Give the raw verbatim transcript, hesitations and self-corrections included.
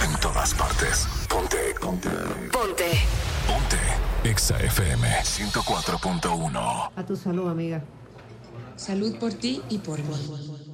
En todas partes. Ponte, ponte. Ponte. Ponte. Exa F M ciento cuatro punto uno. A tu salud, amiga. Salud por ti y por mí.